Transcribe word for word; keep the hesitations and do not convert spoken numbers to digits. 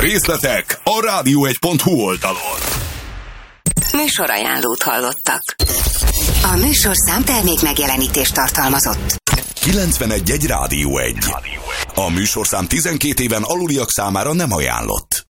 Részletek a rádió egy pont hu oldalon. Műsorajánlót hallottak. A műsorszám termék megjelenítést tartalmazott. kilencvenegy egy Rádió egy. A műsorszám tizenkét éven aluliak számára nem ajánlott.